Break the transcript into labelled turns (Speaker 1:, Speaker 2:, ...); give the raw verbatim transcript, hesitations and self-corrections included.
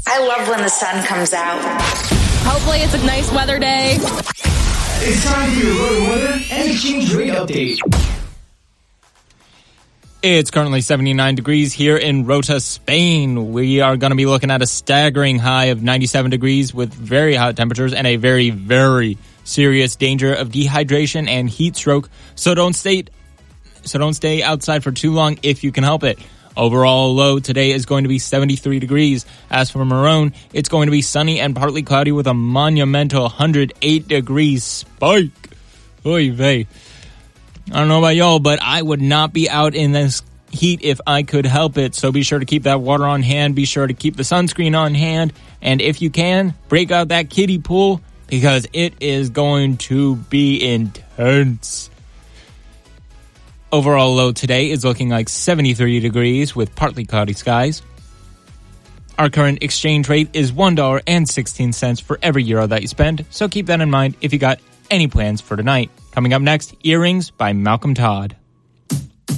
Speaker 1: I love when the sun comes out.
Speaker 2: Hopefully it's a nice weather day.
Speaker 3: It's time for your road weather and exchange rate update.
Speaker 4: It's currently seventy-nine degrees here in Rota, Spain. We are going to be looking at a staggering high of ninety-seven degrees with very hot temperatures and a very, very serious danger of dehydration and heat stroke. So don't stay, so don't stay outside for too long if you can help it. Overall low today is going to be seventy-three degrees. As for Morón, it's going to be sunny and partly cloudy with a monumental one hundred eight degrees spike. Oy vey. I don't know about y'all, but I would not be out in this heat if I could help it. So be sure to keep that water on hand. Be sure to keep the sunscreen on hand. And if you can, break out that kiddie pool because it is going to be intense. Overall low today is looking like seventy-three degrees with partly cloudy skies. Our current exchange rate is one dollar and sixteen cents for every euro that you spend. So keep that in mind if you got any plans for tonight. Coming up next, Earrings by Malcolm Todd.